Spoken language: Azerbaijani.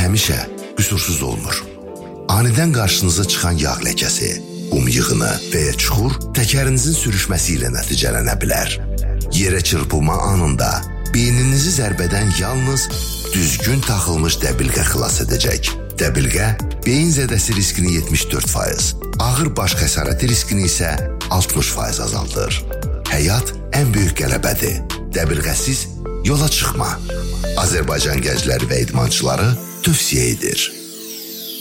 həmişə qüsursuz olmur. Anidən qarşınıza çıxan yağ ləkəsi, qum yığını və ya çuxur təkərinizin sürüşməsi ilə nəticələnə bilər. Yerə çırpılma anında beyninizi zərbədən yalnız düzgün taxılmış dəbilqə xilas edəcək. Dəbilqə beyin zədəsi riskini 74%, ağır baş xəsarəti riskini isə 60% azaldır. Həyat ən böyük qələbədir. Dəbilqəsiz yola çıxma. Azərbaycan gəncləri və idmançıları tövsiyə edir.